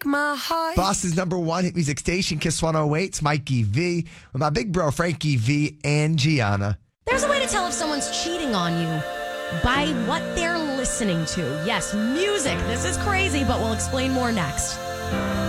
my heart. Boston's number one hit music station, Kiss 108. It's Mikey V with my big bro, Frankie V and Gianna. There's a way to tell if someone's cheating on you by what they're listening to. Yes, music. This is crazy, but we'll explain more next.